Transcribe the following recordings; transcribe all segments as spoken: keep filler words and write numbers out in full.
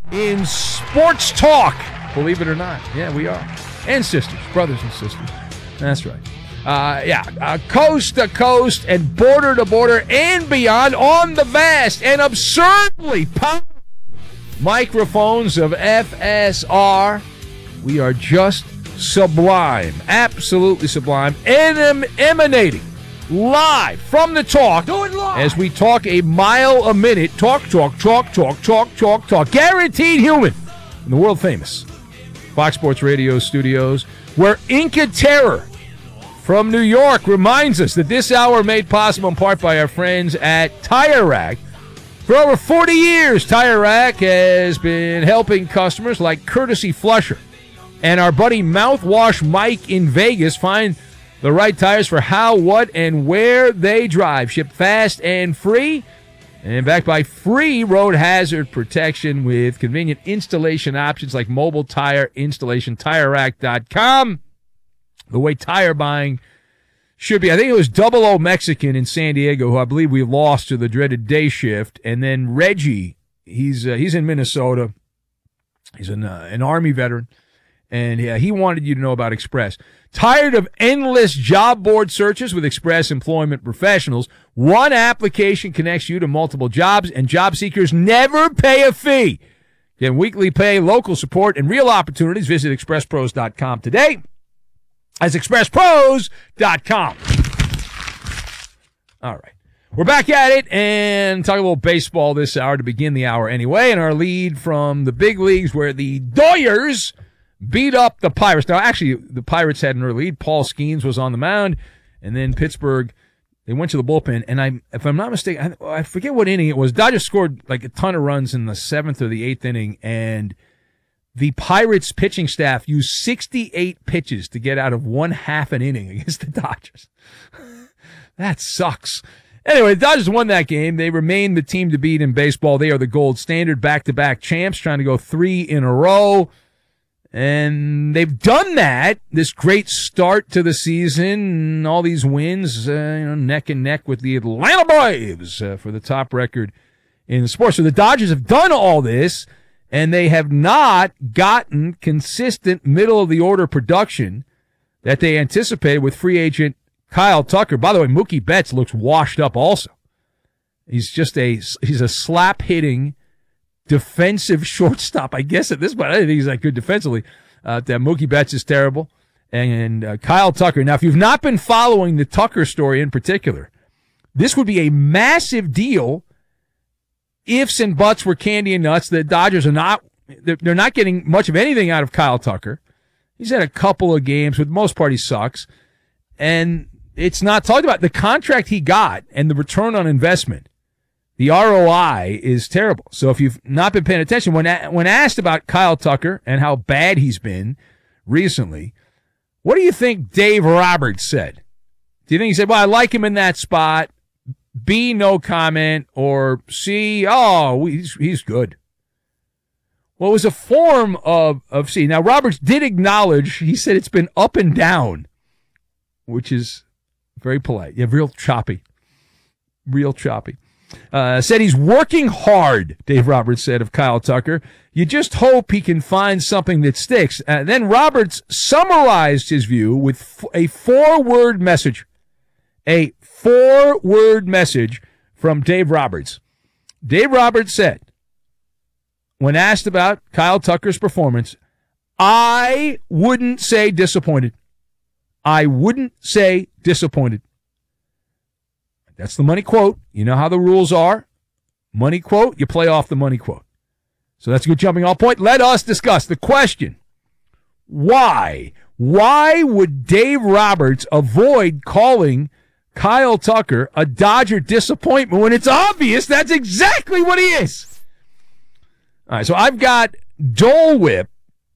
in sports talk. Believe it or not. Yeah, we are. And sisters, brothers and sisters. That's right. Uh, yeah, uh, coast to coast and border to border and beyond on the vast and absurdly powerful microphones of F S R. We are just sublime, absolutely sublime, and emanating live from the talk. Do it live. As we talk a mile a minute. Talk, talk, talk, talk, talk, talk, talk. Guaranteed human in the world famous Fox Sports Radio studios, where Inca Terror from New York reminds us that this hour made possible in part by our friends at Tire Rack. For over forty years, Tire Rack has been helping customers like Courtesy Flusher and our buddy Mouthwash Mike in Vegas find the right tires for how, what, and where they drive. Shipped fast and free, and backed by free road hazard protection with convenient installation options like mobile tire installation. Tire Rack dot com. The way tire buying should be. I think it was Double O Mexican in San Diego, who I believe we lost to the dreaded day shift. And then Reggie, he's uh, he's in Minnesota. He's an, uh, an Army veteran. And yeah, he wanted you to know about Express. Tired of endless job board searches with Express Employment Professionals? One application connects you to multiple jobs, and job seekers never pay a fee. Get weekly pay, local support, and real opportunities. Visit express pros dot com today. That's express pros dot com. All right. We're back at it and talking a little baseball this hour to begin the hour anyway. And our lead from the big leagues where the Doyers beat up the Pirates. Now, actually, the Pirates had an early lead. Paul Skeens was on the mound. And then Pittsburgh, they went to the bullpen. And I, if I'm not mistaken, I, I forget what inning it was. Dodgers scored like a ton of runs in the seventh or the eighth inning. And the Pirates pitching staff used sixty-eight pitches to get out of one half an inning against the Dodgers. That sucks. Anyway, the Dodgers won that game. They remain the team to beat in baseball. They are the gold standard, back-to-back champs, trying to go three in a row. And they've done that, this great start to the season, all these wins, uh, you know, neck and neck with the Atlanta Braves uh, for the top record in the sport. So the Dodgers have done all this, and they have not gotten consistent middle-of-the-order production that they anticipated with free agent Kyle Tucker. By the way, Mookie Betts looks washed up also. He's just a he's a slap-hitting defensive shortstop, I guess, at this point. I don't think he's that good defensively. Uh, that Mookie Betts is terrible. And uh, Kyle Tucker. Now, if you've not been following the Tucker story in particular, this would be a massive deal. Ifs and buts were candy and nuts. The Dodgers are not, they're not getting much of anything out of Kyle Tucker. He's had a couple of games. For the most part, he sucks. And it's not talked about. The contract he got and the return on investment, the R O I is terrible. So if you've not been paying attention, when when asked about Kyle Tucker and how bad he's been recently, what do you think Dave Roberts said? Do you think he said, well, I like him in that spot, B, no comment, or C, oh, he's, he's good? Well, it was a form of, of C. Now, Roberts did acknowledge, he said it's been up and down, which is very polite. Yeah, real choppy. Real choppy. Uh, said he's working hard, Dave Roberts said of Kyle Tucker. You just hope he can find something that sticks. Uh, then Roberts summarized his view with f- a four-word message. A four-word message from Dave Roberts. Dave Roberts said, when asked about Kyle Tucker's performance, I wouldn't say disappointed. I wouldn't say disappointed. That's the money quote. You know how the rules are. Money quote, you play off the money quote. So that's a good jumping off point. Let us discuss the question. Why? Why would Dave Roberts avoid calling Kyle Tucker a Dodger disappointment when it's obvious that's exactly what he is? All right, so I've got Dole Whip,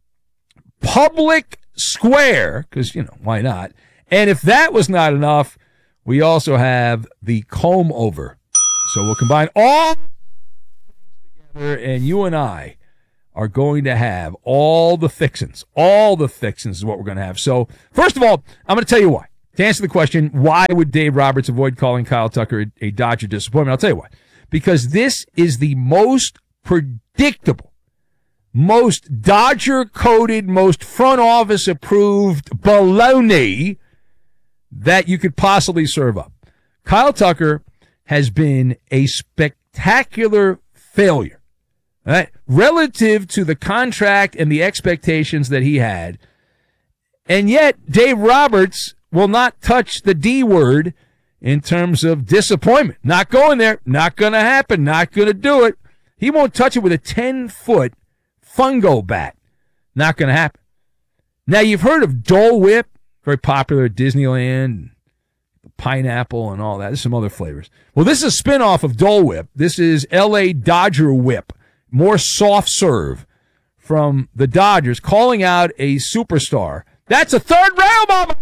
Public Square, because, you know, why not? And if that was not enough, we also have the comb over. So we'll combine all together, and you and I are going to have all the fixins. All the fixins is what we're going to have. So, first of all, I'm going to tell you why. To answer the question, why would Dave Roberts avoid calling Kyle Tucker a, a Dodger disappointment? I'll tell you why. Because this is the most predictable most Dodger-coded, most front office-approved baloney that you could possibly serve up. Kyle Tucker has been a spectacular failure, right, relative to the contract and the expectations that he had. And yet, Dave Roberts will not touch the D word in terms of disappointment. Not going there. Not going to happen. Not going to do it. He won't touch it with a ten-foot fungo bat. Not going to happen. Now, you've heard of Dole Whip, very popular at Disneyland, pineapple and all that. There's some other flavors. Well, this is a spinoff of Dole Whip. This is L A Dodger Whip, more soft serve from the Dodgers, calling out a superstar. That's a third rail, mama!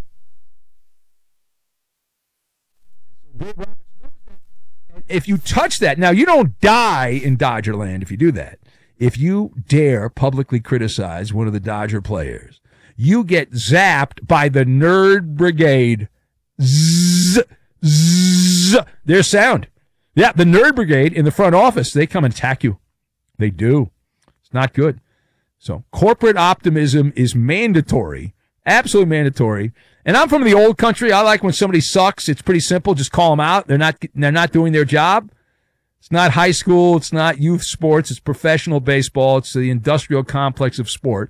If you touch that, now you don't die in Dodgerland if you do that. If you dare publicly criticize one of the Dodger players, you get zapped by the Nerd Brigade. Zzz, zzz, their sound. Yeah, the Nerd Brigade in the front office, they come and attack you. They do. It's not good. So corporate optimism is mandatory, absolutely mandatory. And I'm from the old country. I like when somebody sucks. It's pretty simple. Just call them out. They're not, they're not doing their job. It's not high school. It's not youth sports. It's professional baseball. It's the industrial complex of sport.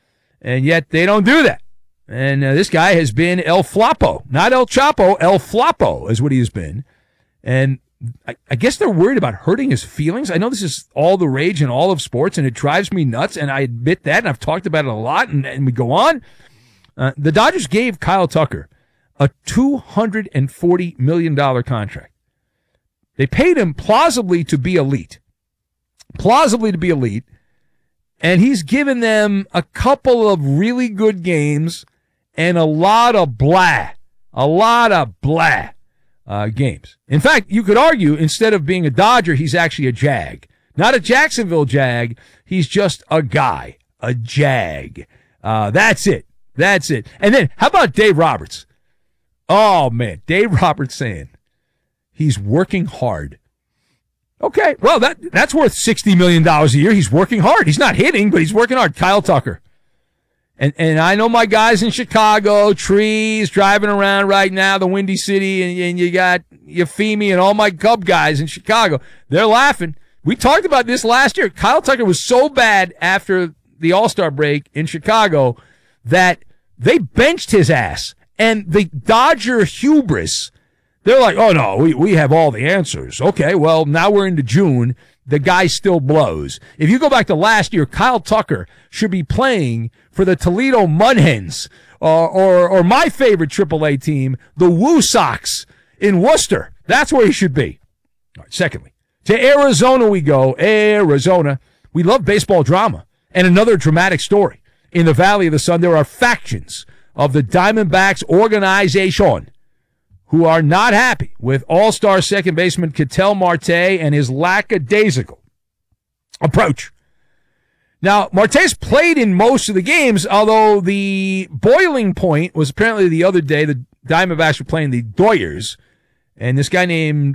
And yet they don't do that. And uh, this guy has been El Flapo, not El Chapo, El Flapo is what he has been. And I, I guess they're worried about hurting his feelings. I know this is all the rage in all of sports, and it drives me nuts, and I admit that, and I've talked about it a lot, and, and we go on. Uh, the Dodgers gave Kyle Tucker a two hundred forty million dollars contract. They paid him plausibly to be elite. Plausibly to be elite. And he's given them a couple of really good games and a lot of blah. A lot of blah uh, games. In fact, you could argue instead of being a Dodger, he's actually a Jag. Not a Jacksonville Jag. He's just a guy. A Jag. Uh, that's it. That's it. And then, how about Dave Roberts? Oh, man. Dave Roberts saying he's working hard. Okay, well, that that's worth sixty million dollars a year. He's working hard. He's not hitting, but he's working hard. Kyle Tucker. And and I know my guys in Chicago, trees, driving around right now, the Windy City, and, and you got Euphemia and all my Cub guys in Chicago. They're laughing. We talked about this last year. Kyle Tucker was so bad after the All-Star break in Chicago that they benched his ass. And the Dodger hubris, they're like, oh, no, we, we have all the answers. Okay, well, now we're into June. The guy still blows. If you go back to last year, Kyle Tucker should be playing for the Toledo Mudhens or, or, or my favorite triple A team, the Woo Sox in Worcester. That's where he should be. All right, secondly, to Arizona we go. Arizona. We love baseball drama. And another dramatic story. In the Valley of the Sun, there are factions of the Diamondbacks organization who are not happy with all-star second baseman Ketel Marte and his lackadaisical approach. Now, Marte's played in most of the games, although the boiling point was apparently the other day the Diamondbacks were playing the Doyers, and this guy named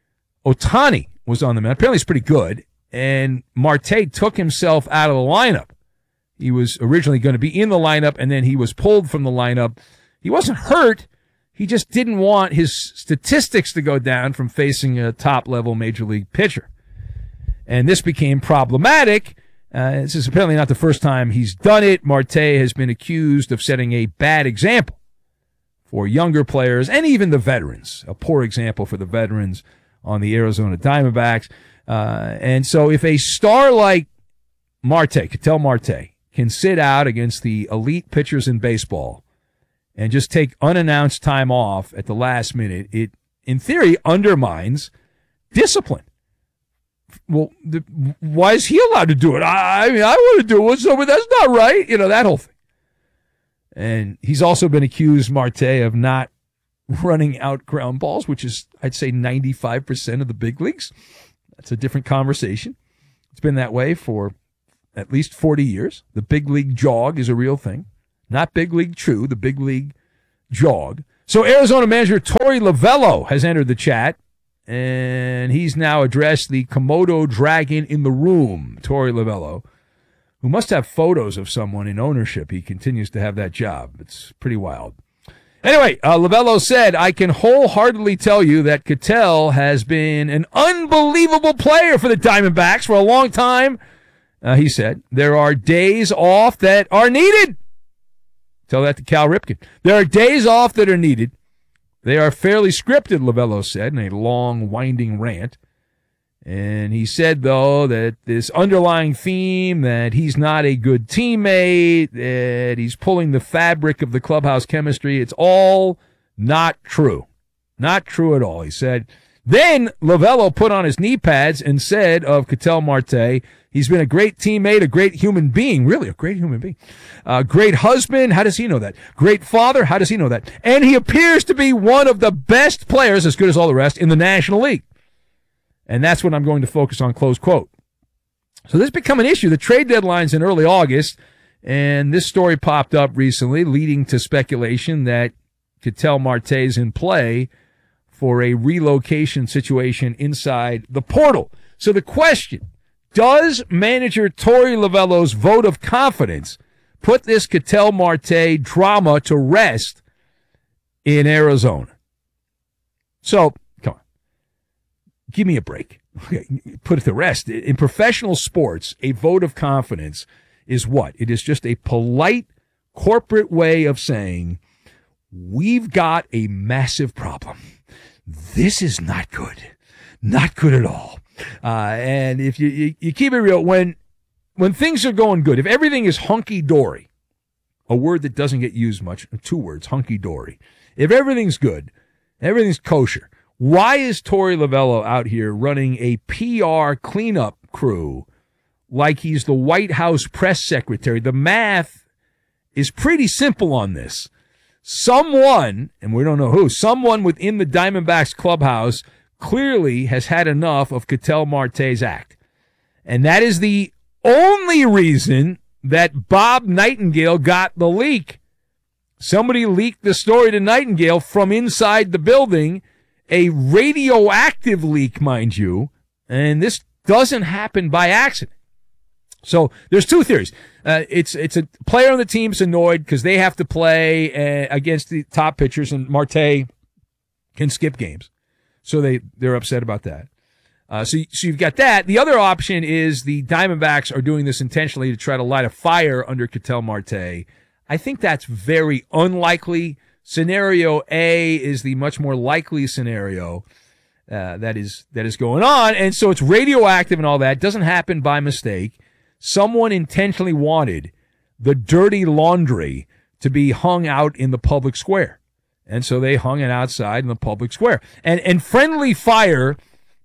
Otani was on the mound. Apparently he's pretty good, and Marte took himself out of the lineup. He was originally going to be in the lineup, and then he was pulled from the lineup. He wasn't hurt. He just didn't want his statistics to go down from facing a top-level major league pitcher. And this became problematic. Uh, this is apparently not the first time he's done it. Marte has been accused of setting a bad example for younger players and even the veterans, a poor example for the veterans on the Arizona Diamondbacks. Uh, and so if a star like Marte, Ketel Marte, can sit out against the elite pitchers in baseball and just take unannounced time off at the last minute, it, in theory, undermines discipline. Well, the, why is he allowed to do it? I, I mean, I want to do it, so but that's not right. You know, that whole thing. And he's also been accused, Marte, of not running out ground balls, which is, I'd say, ninety-five percent of the big leagues. That's a different conversation. It's been that way for at least forty years. The big league jog is a real thing. Not big league chew, the big league jog. So Arizona manager Torey Lovullo has entered the chat, and he's now addressed the Komodo dragon in the room, Torey Lovullo. who must have photos of someone in ownership. He continues to have that job. It's pretty wild. Anyway, uh, Lovello said, I can wholeheartedly tell you that Ketel has been an unbelievable player for the Diamondbacks for a long time. Uh, he said, there are days off that are needed. Tell that to Cal Ripken. There are days off that are needed. They are fairly scripted, Lovello said in a long, winding rant. And he said, though, that this underlying theme that he's not a good teammate, that he's pulling the fabric of the clubhouse chemistry, it's all not true. Not true at all, he said. Then Lovello put on his knee pads and said of Ketel Marte, he's been a great teammate, a great human being, really a great human being, a great husband. How does he know that? Great father. How does he know that? And he appears to be one of the best players, as good as all the rest, in the National League. And that's what I'm going to focus on, close quote. So this has become an issue. The trade deadline's in early August, and this story popped up recently, leading to speculation that Ketel Marte's in play for a relocation situation inside the portal. So the question, does manager Torey Lovello's vote of confidence put this Ketel Marte drama to rest in Arizona? So, come on. Give me a break. Okay, put it to rest. In professional sports, a vote of confidence is what? It is just a polite corporate way of saying, we've got a massive problem. This is not good. Not good at all. Uh, and if you, you, you keep it real, when, when things are going good, if everything is hunky-dory, a word that doesn't get used much, two words, hunky-dory. If everything's good, everything's kosher, why is Torey Lovello out here running a P R cleanup crew like he's the White House press secretary? The math is pretty simple on this. Someone, and we don't know who, someone within the Diamondbacks clubhouse clearly has had enough of Ketel Marte's act. And that is the only reason that Bob Nightingale got the leak. Somebody leaked the story to Nightingale from inside the building, a radioactive leak, mind you, and this doesn't happen by accident. So there's two theories. Uh, it's it's a player on the team's annoyed because they have to play uh, against the top pitchers, and Marte can skip games, so they they're upset about that. Uh, so so you've got that. The other option is the Diamondbacks are doing this intentionally to try to light a fire under Ketel Marte. I think that's very unlikely. Scenario A is the much more likely scenario uh, that is that is going on, and so it's radioactive and all that. It doesn't happen by mistake. Someone intentionally wanted the dirty laundry to be hung out in the public square. And so they hung it outside in the public square. And and friendly fire,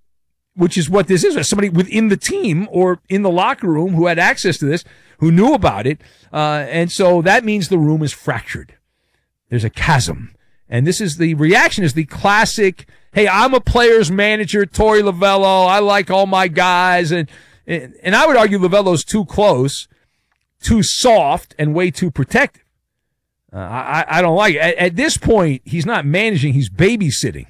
which is what this is, somebody within the team or in the locker room who had access to this, who knew about it. Uh, and so that means the room is fractured. There's a chasm. And this is the reaction is the classic, hey, I'm a player's manager, Torey Lovello. I like all my guys. And And I would argue Lovello's too close, too soft, and way too protective. Uh, I, I don't like it. At, at this point, he's not managing, he's babysitting.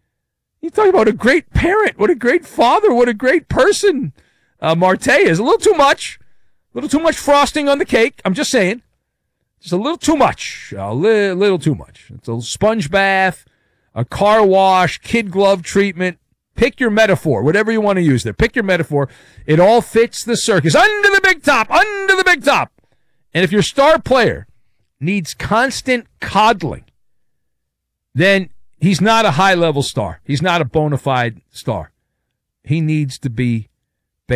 You talk about a great parent, what a great father, what a great person uh, Marte is. A little too much. A little too much frosting on the cake. I'm just saying. Just a little too much. A li- little too much. It's a sponge bath, a car wash, kid glove treatment. Pick your metaphor, whatever you want to use there. Pick your metaphor. It all fits the circus. Under the big top, under the big top. And if your star player needs constant coddling, then he's not a high-level star. He's not a bona fide star. He needs to be